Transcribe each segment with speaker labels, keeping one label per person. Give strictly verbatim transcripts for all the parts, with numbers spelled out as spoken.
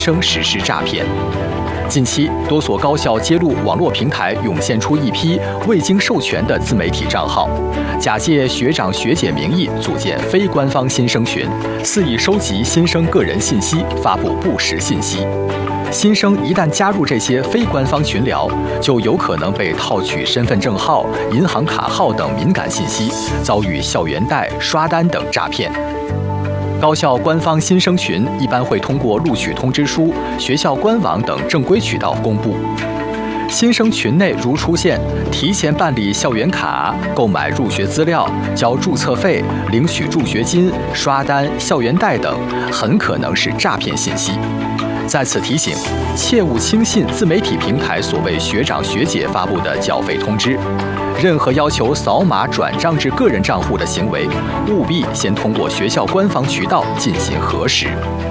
Speaker 1: 生实施诈骗。近期，多所高校揭露网络平台涌现出一批未经授权的自媒体账号，假借学长学姐名义组建非官方新生群，肆意收集新生个人信息，发布不实信息。新生一旦加入这些非官方群聊，就有可能被套取身份证号、银行卡号等敏感信息，遭遇校园贷、刷单等诈骗。高校官方新生群一般会通过录取通知书、学校官网等正规渠道公布。新生群内如出现提前办理校园卡、购买入学资料、交注册费、领取助学金、刷单、校园贷等，很可能是诈骗信息。在此提醒，切勿轻信自媒体平台所谓学长学姐发布的缴费通知。任何要求扫码转账至个人账户的行为，务必先通过学校官方渠道进行核实。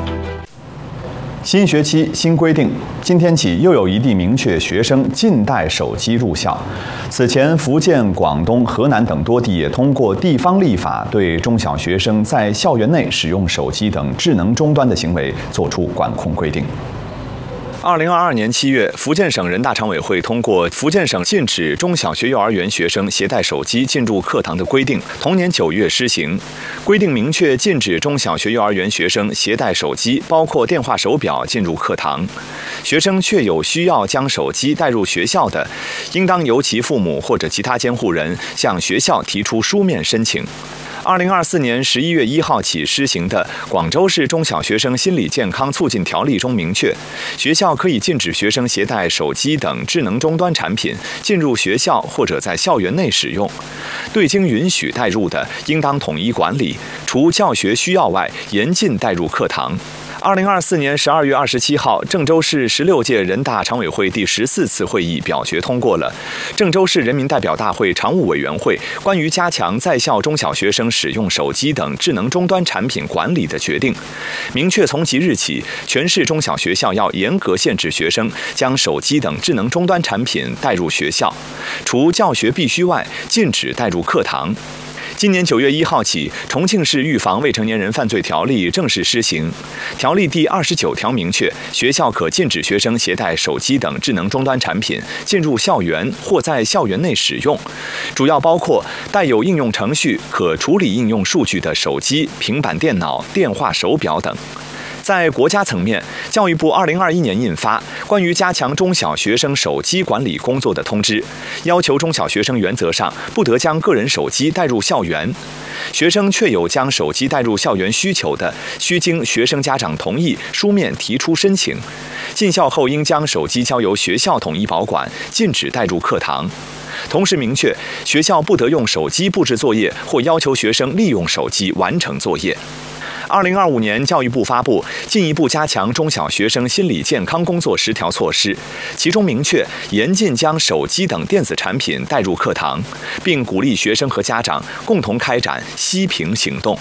Speaker 2: 新学期新规定，今天起又有一地明确学生禁带手机入校。此前，福建、广东、河南等多地也通过地方立法，对中小学生在校园内使用手机等智能终端的行为作出管控规定。
Speaker 3: 二零二二年七月，福建省人大常委会通过《福建省禁止中小学幼儿园学生携带手机进入课堂的规定》，同年九月施行。规定明确禁止中小学幼儿园学生携带手机，包括电话、手表进入课堂。学生确有需要将手机带入学校的，应当由其父母或者其他监护人向学校提出书面申请。二零二四年十一月一号起施行的《广州市中小学生心理健康促进条例》中明确，学校可以禁止学生携带手机等智能终端产品进入学校或者在校园内使用。对经允许带入的，应当统一管理，除教学需要外，严禁带入课堂。二零二四年十二月二十七号，郑州市十六届人大常委会第十四次会议表决通过了《郑州市人民代表大会常务委员会关于加强在校中小学生使用手机等智能终端产品管理的决定》，明确从即日起，全市中小学校要严格限制学生将手机等智能终端产品带入学校，除教学必须外，禁止带入课堂。今年九月一号起，重庆市预防未成年人犯罪条例正式施行。条例第二十九条明确，学校可禁止学生携带手机等智能终端产品进入校园或在校园内使用，主要包括带有应用程序、可处理应用数据的手机、平板电脑、电话、手表等。在国家层面，教育部二零二一年印发《关于加强中小学生手机管理工作的通知》，要求中小学生原则上不得将个人手机带入校园。学生确有将手机带入校园需求的，需经学生家长同意，书面提出申请。进校后应将手机交由学校统一保管，禁止带入课堂。同时明确，学校不得用手机布置作业或要求学生利用手机完成作业。二零二五年，教育部发布进一步加强中小学生心理健康工作十条措施，其中明确严禁将手机等电子产品带入课堂，并鼓励学生和家长共同开展息屏行动。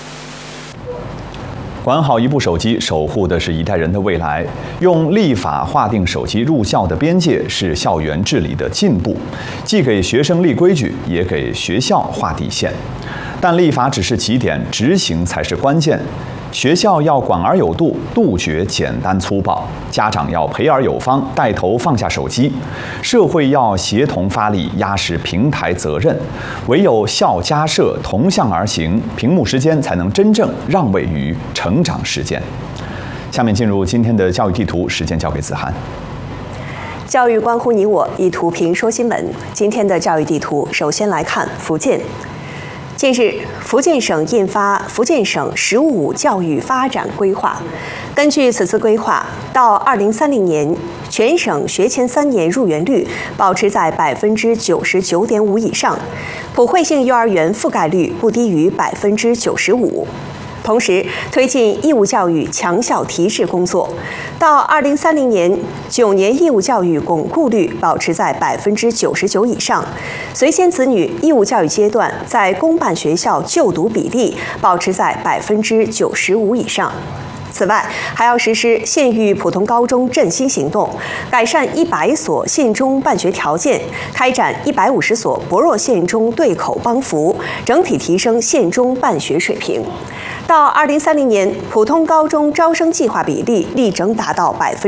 Speaker 2: 管好一部手机，守护的是一代人的未来。用立法划定手机入校的边界，是校园治理的进步，既给学生立规矩，也给学校划底线。但立法只是起点，执行才是关键。学校要管而有度，杜绝简单粗暴；家长要培而有方，带头放下手机；社会要协同发力，压实平台责任。唯有校家社同向而行，屏幕时间才能真正让位于成长时间。下面进入今天的教育地图，时间交给子涵。
Speaker 4: 教育关乎你我，以图评说新闻。今天的教育地图，首先来看福建。近日，福建省印发《福建省“十五五”教育发展规划》。根据此次规划，到二零三零年，全省学前三年入园率保持在百分之九十九点五以上，普惠性幼儿园覆盖率不低于百分之九十五。同时，推进义务教育强效提质工作，到二零三零年，九年义务教育巩固率保持在百分之九十九以上，随先子女义务教育阶段在公办学校就读比例保持在百分之九十五以上。 此外，还要实施县域普通高中振兴行动，改善一百所县中办学条件，开展一百五十所薄弱县中对口帮扶，整体提升县中办学水平。到二零三零年，普通高中招生计划比例力争达到百分。